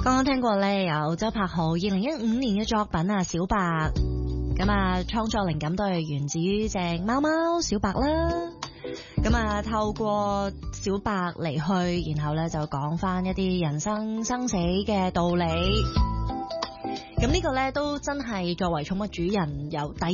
剛剛聽過咧，有周柏豪2015年嘅作品啊，小白。咁啊，創作靈感都係源自於隻貓貓小白啦。咁啊，透過小白離去，然後咧就講翻一啲人生生死嘅道理。咁呢個咧都真係作為寵物主人有第